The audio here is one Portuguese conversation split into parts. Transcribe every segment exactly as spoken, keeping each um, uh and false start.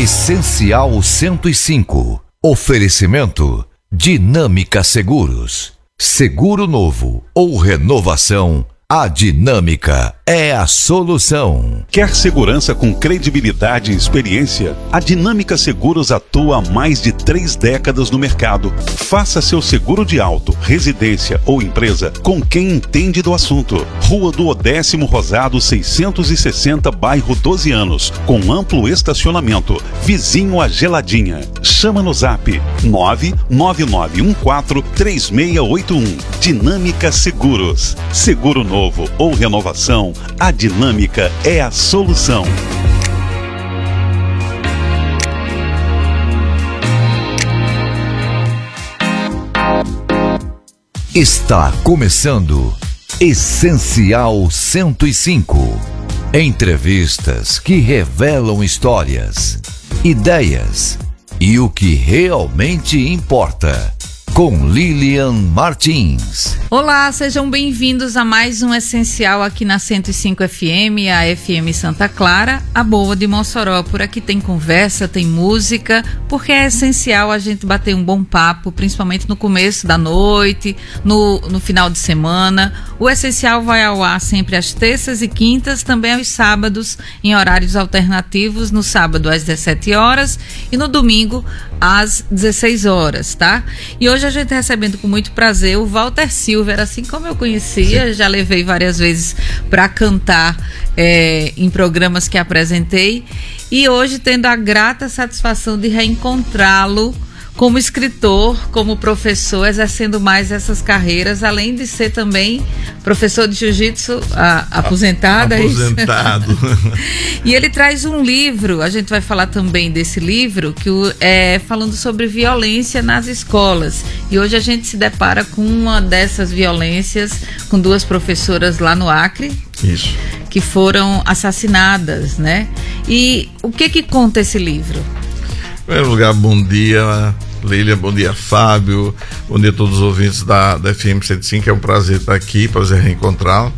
Essencial cento e cinco. Oferecimento Dinâmica Seguros. Seguro novo ou renovação, a Dinâmica é a solução. Quer segurança com credibilidade e experiência? A Dinâmica Seguros atua há mais de três décadas no mercado. Faça seu seguro de auto, residência ou empresa com quem entende do assunto. Rua do Odécimo Rosado seiscentos e sessenta, bairro doze anos, com amplo estacionamento, vizinho à Geladinha. Chama no zap nove nove nove um quatro três seis oito um. Dinâmica Seguros. Seguro novo ou renovação, a Dinâmica é a solução. Está começando Essencial cento e cinco. Entrevistas que revelam histórias, ideias e o que realmente importa. Com Lilian Martins. Olá, sejam bem-vindos a mais um Essencial aqui na cento e cinco F M, a F M Santa Clara, a boa de Mossoró. Por aqui tem conversa, tem música, porque é essencial a gente bater um bom papo, principalmente no começo da noite, no, no final de semana. O Essencial vai ao ar sempre às terças e quintas, também aos sábados, em horários alternativos, no sábado às dezessete horas e no domingo às dezesseis horas, tá? E hoje a gente recebendo com muito prazer o Walter Silver, assim como eu conhecia, Sim. já levei várias vezes para cantar é, em programas que apresentei, e hoje tendo a grata satisfação de reencontrá-lo como escritor, como professor, exercendo mais essas carreiras, além de ser também professor de jiu-jitsu a, aposentado. Aposentado. É e ele traz um livro, a gente vai falar também desse livro, que é falando sobre violência nas escolas. E hoje a gente se depara com uma dessas violências, com duas professoras lá no Acre. Isso. Que foram assassinadas, né? E o que que conta esse livro? Em primeiro lugar, bom dia, Lília, bom dia, Fábio, bom dia a todos os ouvintes da, da F M cento e cinco, é um prazer estar aqui, prazer reencontrá-lo.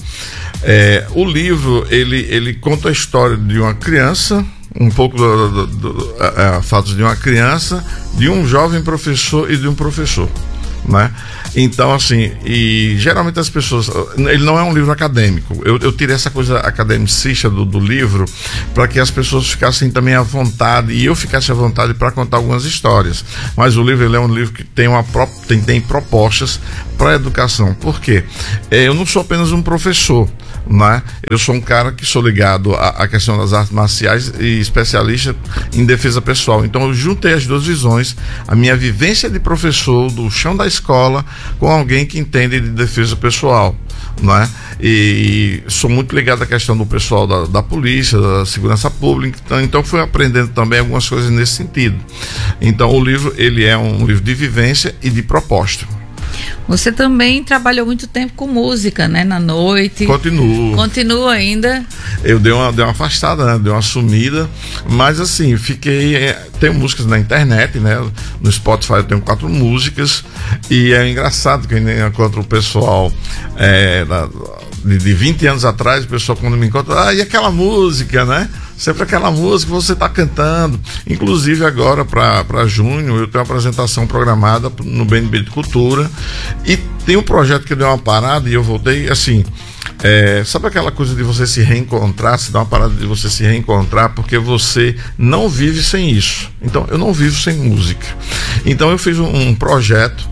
É, o livro, ele, ele conta a história de uma criança, um pouco do, do, do, do, a, a, fatos de uma criança, de um jovem professor e de um professor, né? Então, assim, e geralmente as pessoas, ele não é um livro acadêmico, eu, eu tirei essa coisa academicista do, do livro para que as pessoas ficassem também à vontade e eu ficasse à vontade para contar algumas histórias, mas o livro ele é um livro que tem, uma, tem, tem propostas para a educação. Por quê? É, eu não sou apenas um professor, né? Eu sou um cara que sou ligado à, à questão das artes marciais e especialista em defesa pessoal, então eu juntei as duas visões, a minha vivência de professor do chão da escola com alguém que entende de defesa pessoal, né? E sou muito ligado à questão do pessoal da, da polícia, da segurança pública, então, então fui aprendendo também algumas coisas nesse sentido. Então o livro ele é um livro de vivência e de proposta. Você também trabalhou muito tempo com música, né? Na noite. Continuo. Continua ainda? Eu dei uma, dei uma afastada, né? Dei uma sumida, mas assim, fiquei... É, tenho músicas na internet, né? No Spotify eu tenho quatro músicas e é engraçado que eu encontro o pessoal é, da, de, de vinte anos atrás, o pessoal quando me encontra, ah, e aquela música, né? Sempre aquela música que você está cantando. Inclusive agora para junho eu tenho uma apresentação programada no B N B de Cultura e tem um projeto que deu uma parada e eu voltei assim, é, sabe aquela coisa de você se reencontrar, se dá uma parada de você se reencontrar porque você não vive sem isso. Então eu não vivo sem música. Então eu fiz um, um projeto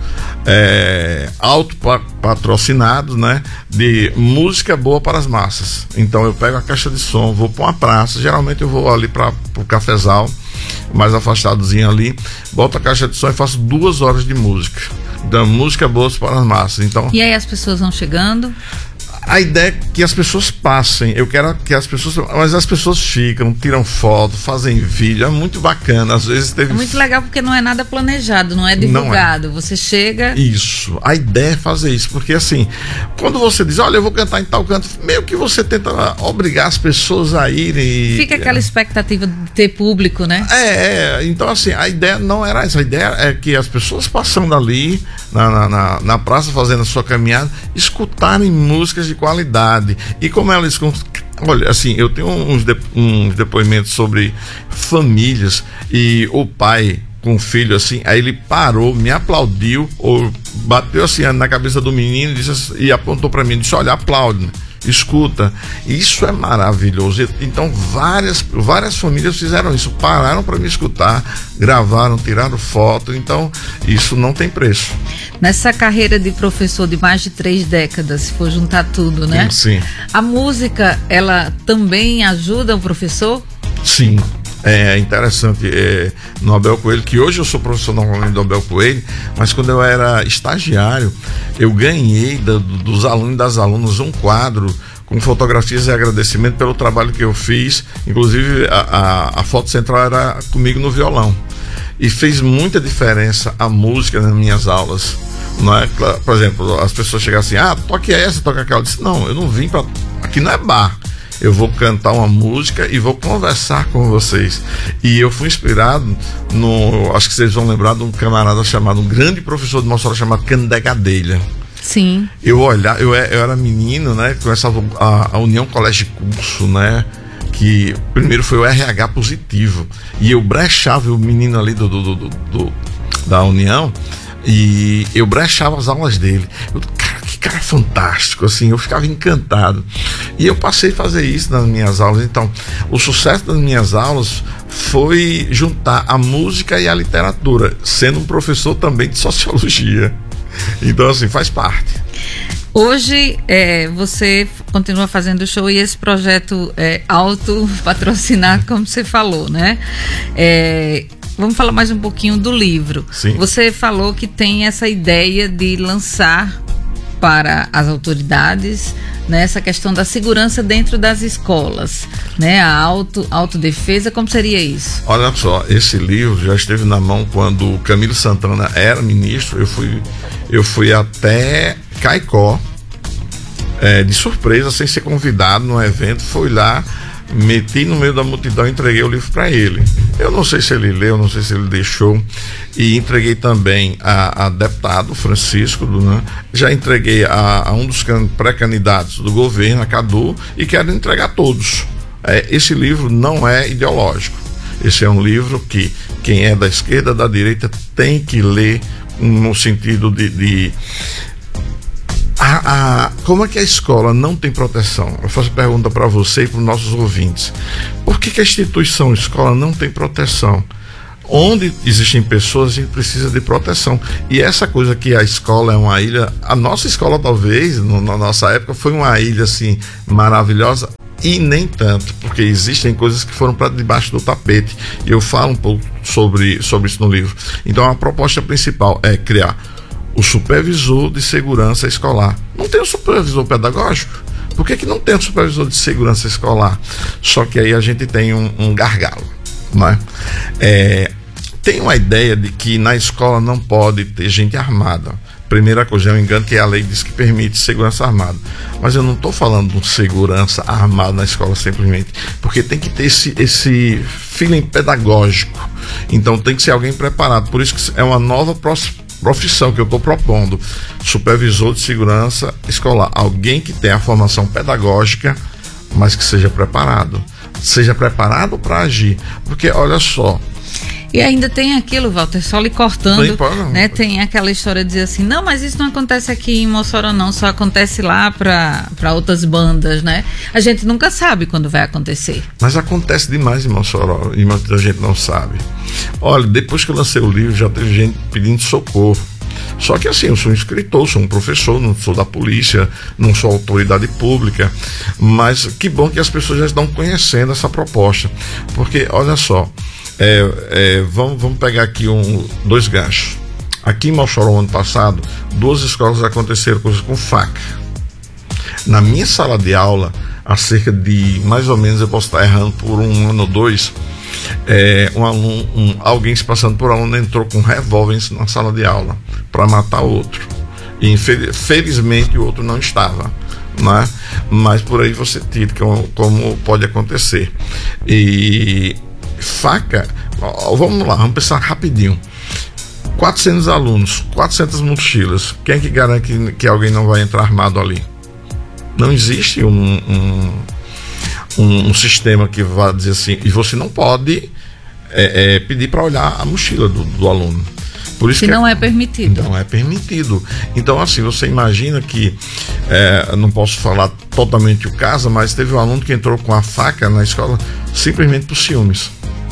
é, autopatrocinado, né, de música boa para as massas. Então eu pego a caixa de som, vou para uma praça, geralmente eu vou ali para o cafezal, mais afastadozinho ali, boto a caixa de som e faço duas horas de música. Então música boa para as massas. Então, e aí as pessoas vão chegando? A ideia é que as pessoas passem, eu quero que as pessoas, mas as pessoas ficam, tiram foto, fazem vídeo, é muito bacana, às vezes teve... É muito legal porque não é nada planejado, não é divulgado, não é. Você chega... Isso, a ideia é fazer isso, porque assim, quando você diz, olha, eu vou cantar em tal canto, meio que você tenta obrigar as pessoas a irem... Fica aquela expectativa de ter público, né? É, é, então assim, a ideia não era essa, a ideia é que as pessoas passando ali, na, na, na, na praça, fazendo a sua caminhada, escutarem músicas de qualidade. E como ela Olha, assim, eu tenho uns, de, uns depoimentos sobre famílias e o pai com o filho assim, aí ele parou, me aplaudiu, ou bateu assim na cabeça do menino e, disse, e apontou para mim, disse, olha, aplaude, escuta. Isso é maravilhoso. Então várias, várias famílias fizeram isso, pararam para me escutar, gravaram, tiraram foto. Então isso não tem preço. Nessa carreira de professor de mais de três décadas, se for juntar tudo, né? Sim. A música, ela também ajuda o professor? Sim. É interessante, é, no Abel Coelho, que hoje eu sou professor normalmente do Abel Coelho, mas quando eu era estagiário, eu ganhei da, dos alunos e das alunas um quadro com fotografias e agradecimento pelo trabalho que eu fiz. Inclusive a, a, a foto central era comigo no violão, e fez muita diferença a música nas minhas aulas. Não é? Por exemplo, as pessoas chegam assim, ah, toque essa, toque aquela. Eu disse, não, eu não vim para, aqui não é bar. Eu vou cantar uma música e vou conversar com vocês. E eu fui inspirado no, acho que vocês vão lembrar de um camarada chamado, um grande professor de Mossoró chamado Candé Gadelha. Sim. Eu olhar, eu, eu era menino, né? Começava a, a União Colégio de Curso, né? Que primeiro foi o R H positivo. E eu brechava o menino ali do, do, do, do da União, e eu brechava as aulas dele. Eu, cara, que cara fantástico, assim, eu ficava encantado. E eu passei a fazer isso nas minhas aulas. Então, o sucesso das minhas aulas foi juntar a música e a literatura, sendo um professor também de sociologia. Então, assim, faz parte. Hoje, é, você continua fazendo show e esse projeto é auto-patrocinado, como você falou, né? É, vamos falar mais um pouquinho do livro. Sim. Você falou que tem essa ideia de lançar para as autoridades, né, essa questão da segurança dentro das escolas, né, a auto, autodefesa, como seria isso? Olha só, esse livro já esteve na mão quando o Camilo Santana era ministro. Eu fui, eu fui até Caicó, é, de surpresa, sem ser convidado num evento, fui lá, meti no meio da multidão e entreguei o livro para ele. Eu não sei se ele leu, não sei se ele deixou, e entreguei também a, a deputado Francisco, né? Já entreguei a, a um dos pré-candidatos do governo, a Cadu, e quero entregar a todos. É, esse livro não é ideológico. Esse é um livro que quem é da esquerda, da direita, tem que ler no sentido de... de A, a, como é que a escola não tem proteção? Eu faço pergunta para você e para os nossos ouvintes. Por que, que a instituição escola não tem proteção? Onde existem pessoas, a gente precisa de proteção. E essa coisa que a escola é uma ilha, a nossa escola talvez, no, na nossa época, foi uma ilha assim maravilhosa, e nem tanto, porque existem coisas que foram para debaixo do tapete. E eu falo um pouco sobre, sobre isso no livro. Então a proposta principal é criar o supervisor de segurança escolar. Não tem o supervisor pedagógico? Por que que não tem o supervisor de segurança escolar? Só que aí a gente tem um, um gargalo, não é? É, tem uma ideia de que na escola não pode ter gente armada. Primeira coisa, é um engano que a lei diz que permite segurança armada. Mas eu não estou falando de segurança armada na escola simplesmente, porque tem que ter esse, esse feeling pedagógico. Então tem que ser alguém preparado. Por isso que é uma nova profissão que eu estou propondo: supervisor de segurança escolar. Alguém que tenha a formação pedagógica, mas que seja preparado. Seja preparado para agir. Porque, olha só. E ainda tem aquilo, Walter, só lhe cortando, Tem, né? Tem aquela história de dizer assim, não, mas isso não acontece aqui em Mossoró não, só acontece lá para para outras bandas, né? A gente nunca sabe quando vai acontecer. Mas acontece demais em Mossoró e muita gente não sabe. Olha, depois que eu lancei o livro, já teve gente pedindo socorro. Só que assim, eu sou um escritor, sou um professor, não sou da polícia, não sou autoridade pública, mas que bom que as pessoas já estão conhecendo essa proposta. Porque, olha só, É, é, vamos, vamos pegar aqui um, dois ganchos. Aqui em Mossoró, ano passado, duas escolas aconteceram coisas com faca. Na minha sala de aula, há cerca de, mais ou menos, eu posso estar errando por um ano ou dois, é, um aluno, um, alguém se passando por aluno entrou com um revólver na sala de aula para matar outro. E infelizmente o outro não estava, né? Mas por aí você tira como, como pode acontecer. E faca, vamos lá, vamos pensar rapidinho. quatrocentos alunos, quatrocentas mochilas. Quem é que garante que, que alguém não vai entrar armado ali? Não existe um, um um, um sistema que vai dizer assim, e você não pode é, é, pedir para olhar a mochila do, do aluno. Por isso que, que não é, é permitido. Não é permitido. Então, assim, você imagina que, é, não posso falar totalmente o caso, mas teve um aluno que entrou com a faca na escola simplesmente por ciúmes.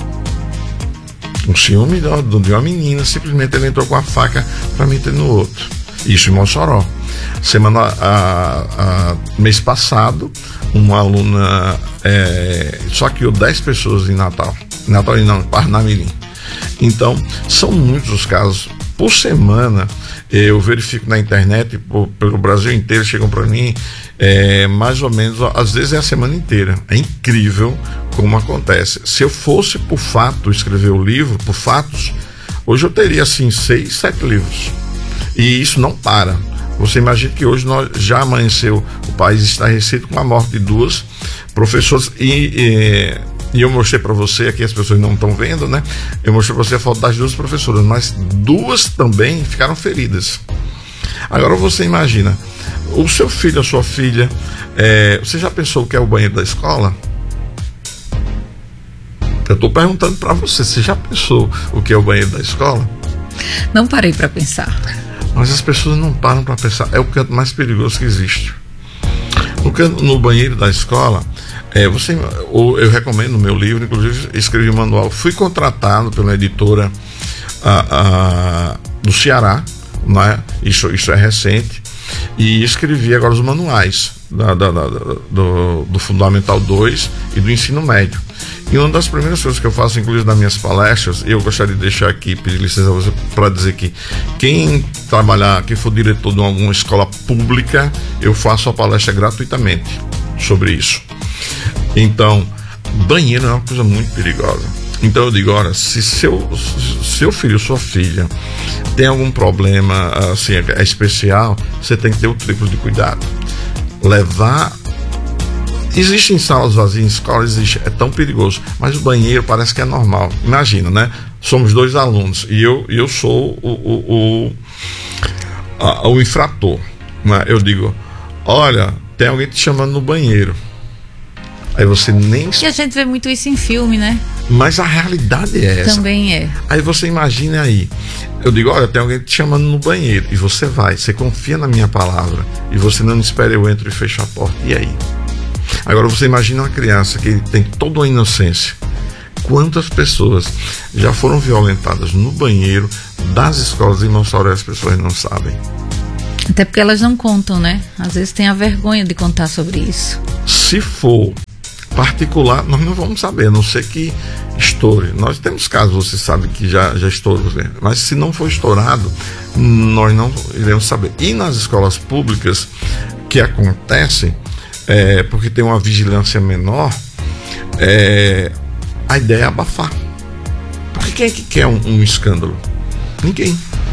Um ciúme de, de uma menina, simplesmente ele entrou com a faca para meter no outro. Isso em Mossoró. Semana, a, a, mês passado, uma aluna é, só criou dez pessoas em Natal. Natal e não, Parnamirim. Então, são muitos os casos. Por semana, eu verifico na internet, por, pelo Brasil inteiro, chegam para mim, é, mais ou menos, às vezes é a semana inteira. É incrível como acontece. Se eu fosse por fato escrever o livro, por fatos, hoje eu teria assim seis, sete livros. E isso não para. Você imagina que hoje nós, já amanheceu o país estarrecido com a morte de duas professoras e, e, e eu mostrei para você, aqui as pessoas não estão vendo, né? Eu mostrei para você a foto das duas professoras, mas duas também ficaram feridas. Agora você imagina, o seu filho, a sua filha, é, você já pensou o que é o banheiro da escola? Eu estou perguntando para você, você já pensou o que é o banheiro da escola? Não parei para pensar. Mas as pessoas não param para pensar. É o canto mais perigoso que existe. No, canto, no banheiro da escola, é, você, eu recomendo no meu livro, inclusive escrevi um manual. Fui contratado pela editora a, a, do Ceará, né? isso, isso é recente, e escrevi agora os manuais da, da, da, do, do Fundamental dois e do Ensino Médio. E uma das primeiras coisas que eu faço, inclusive nas minhas palestras, e eu gostaria de deixar aqui, pedir licença a você para dizer que quem trabalhar, quem for diretor de alguma escola pública, eu faço a palestra gratuitamente sobre isso. Então, banheiro é uma coisa muito perigosa. Então eu digo, olha, se seu, seu filho, sua filha tem algum problema assim, é especial, você tem que ter o triplo de cuidado. Levar. Existem salas vazias em escola, existe, é tão perigoso, mas o banheiro parece que é normal. Imagina, né? Somos dois alunos e eu, eu sou o, o, o, a, o infrator, né? Eu digo, olha, tem alguém te chamando no banheiro. Aí você nem... E a gente vê muito isso em filme, né? Mas a realidade é essa. Também é. Aí você imagina aí, eu digo, olha, tem alguém te chamando no banheiro, e você vai, você confia na minha palavra, e você não espera eu entro e fecho a porta, e aí? Agora você imagina uma criança que tem toda a inocência. Quantas pessoas já foram violentadas no banheiro das escolas em Mossoró, as pessoas não sabem. Até porque elas não contam, né? Às vezes tem a vergonha de contar sobre isso. Se for particular, nós não vamos saber, a não ser que estoure. Nós temos casos, você sabe que já, já estourou, né? Mas se não for estourado, nós não iremos saber. E nas escolas públicas que acontecem, É, porque tem uma vigilância menor, é, a ideia é abafar. Porque quem é que quer um, um escândalo? Ninguém.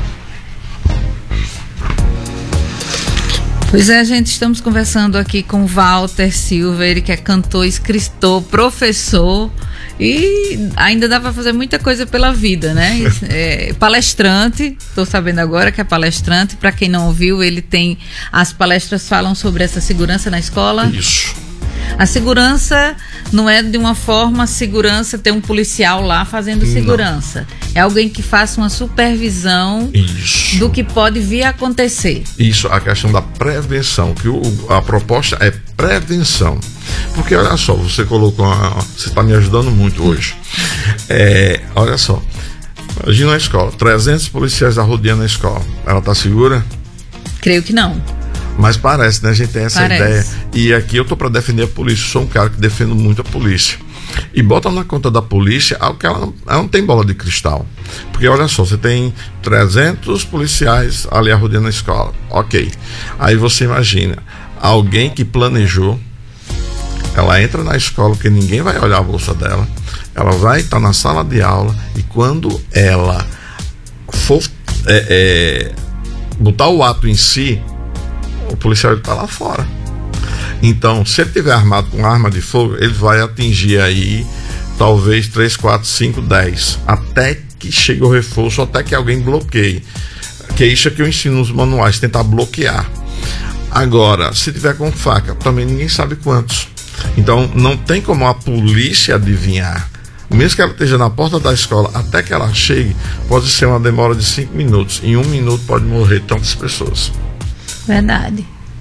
Pois é, gente, estamos conversando aqui com Walter Silva, ele que é cantor, escritor, professor e ainda dá para fazer muita coisa pela vida, né? É, palestrante, estou sabendo agora que é palestrante. Para quem não ouviu, ele tem, as palestras falam sobre essa segurança na escola. Isso. A segurança não é de uma forma segurança ter um policial lá fazendo segurança. Não. É alguém que faça uma supervisão Isso. do que pode vir a acontecer. Isso, a questão da prevenção, que o, a proposta é prevenção. Porque olha só, você colocou, uma, você está me ajudando muito hoje. É, olha só, imagina a escola, trezentos policiais arrodeando a escola. Ela está segura? Creio que não. Mas parece, né? A gente tem essa parece. ideia. E aqui eu tô para defender a polícia. Eu sou um cara que defendo muito a polícia. E bota na conta da polícia algo que ela não, ela não tem bola de cristal. Porque olha só, você tem trezentos policiais ali arrodeando a escola. Ok. Aí você imagina, alguém que planejou, ela entra na escola porque ninguém vai olhar a bolsa dela. Ela vai estar na sala de aula e quando ela for é, é, botar o ato em si, o policial está lá fora. Então, se ele estiver armado com arma de fogo, ele vai atingir aí talvez três, quatro, cinco, dez, até que chegue o reforço, até que alguém bloqueie. Que é isso que eu ensino nos manuais, tentar bloquear. Agora, se tiver com faca, também ninguém sabe quantos. Então não tem como a polícia adivinhar. Mesmo que ela esteja na porta da escola, até que ela chegue, pode ser uma demora de cinco minutos. Em um minuto pode morrer tantas pessoas. Verdade.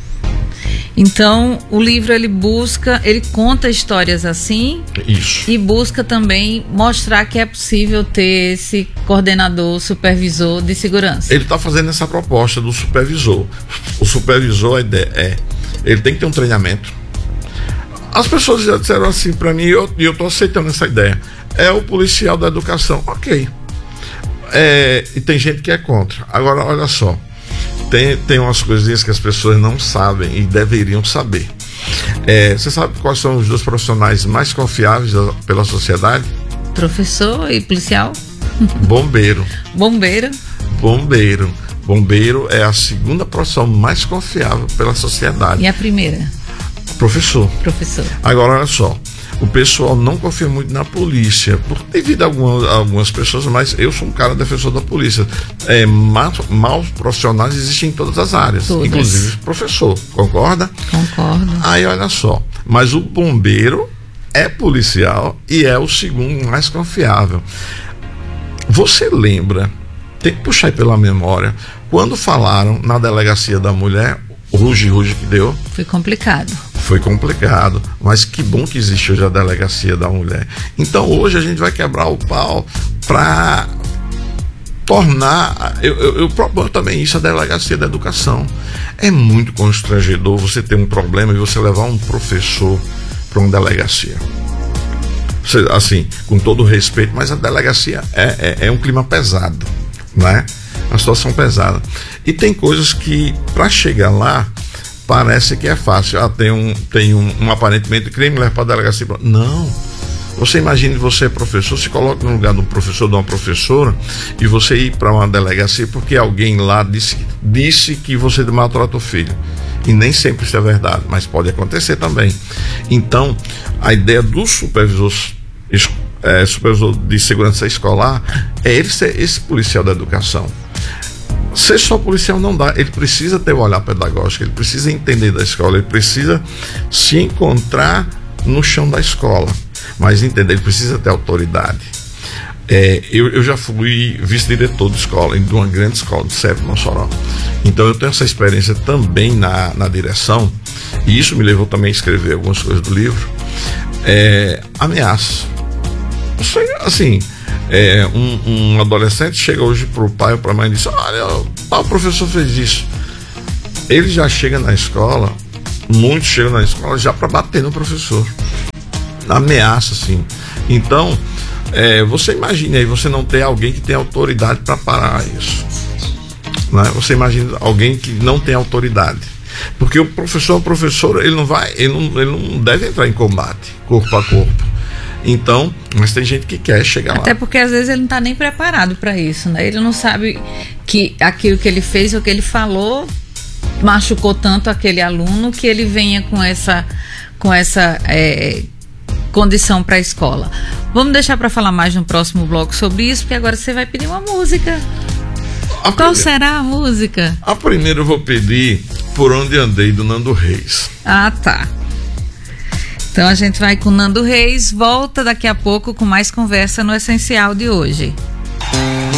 Então, o livro ele busca, ele conta histórias assim. Isso. E busca também mostrar que é possível ter esse coordenador, supervisor de segurança. Ele está fazendo essa proposta do supervisor. O supervisor, a ideia é, ele tem que ter um treinamento. As pessoas já disseram assim para mim, e eu estou aceitando essa ideia. É o policial da educação. Ok. É, e tem gente que é contra. Agora, olha só. Tem, tem umas coisinhas que as pessoas não sabem e deveriam saber. É, você sabe quais são os dois profissionais mais confiáveis da, pela sociedade? Professor e policial? Bombeiro. Bombeiro. Bombeiro. Bombeiro é a segunda profissão mais confiável pela sociedade. E a primeira? Professor. Professor. Agora, olha só. O pessoal não confia muito na polícia, por devido a algumas, a algumas pessoas, mas eu sou um cara defensor da polícia. É, ma, maus profissionais existem em todas as áreas, todas. Inclusive professor, concorda? Concordo. Aí olha só, mas o bombeiro é policial e é o segundo mais confiável. Você lembra, tem que puxar aí pela memória, quando falaram na delegacia da mulher, o ruge-ruge que deu? Foi complicado. Foi complicado, mas que bom que existe hoje a delegacia da mulher. Então hoje a gente vai quebrar o pau para tornar, eu, eu, eu proponho também isso, a delegacia da educação. É muito constrangedor você ter um problema e você levar um professor para uma delegacia. Você, assim, com todo o respeito, mas a delegacia é, é, é um clima pesado, né? Uma situação pesada. E tem coisas que, para chegar lá, parece que é fácil. Ah, tem um, tem um, um aparentemente crime, leva para a delegacia. Não. Você imagine, você é professor, se coloca no lugar de um professor, de uma professora, e você ir para uma delegacia porque alguém lá disse, disse que você maltrata o filho. E nem sempre isso é verdade, mas pode acontecer também. Então, a ideia do supervisor, é, supervisor de segurança escolar é ele ser esse policial da educação. Ser só policial não dá, ele precisa ter o olhar pedagógico, ele precisa entender da escola, ele precisa se encontrar no chão da escola, mas entender, ele precisa ter autoridade. É, eu, eu já fui vice-diretor de escola, de uma grande escola, de C E P Mossoró, então eu tenho essa experiência também na, na direção, e isso me levou também a escrever algumas coisas do livro. É, ameaças. Assim, É, um, um adolescente chega hoje pro pai ou pra mãe e diz: olha, o professor fez isso. Ele já chega na escola, muitos chegam na escola já para bater no professor, ameaça, assim. Então, é, você imagine aí, você não ter alguém que tem autoridade para parar isso, né? Você imagina alguém que não tem autoridade, porque o professor, o professor, ele não vai, ele não, ele não deve entrar em combate corpo a corpo. Então, mas tem gente que quer chegar lá. Até porque às vezes ele não está nem preparado para isso, né? Ele não sabe que aquilo que ele fez ou que ele falou machucou tanto aquele aluno que ele venha com essa, com essa é, condição para a escola. Vamos deixar para falar mais no próximo bloco sobre isso, porque agora você vai pedir uma música. A Qual primeira, será a música? A primeira eu vou pedir Por Onde Andei, do Nando Reis. Ah, tá. Então a gente vai com Nando Reis, volta daqui a pouco com mais conversa no Essencial de hoje.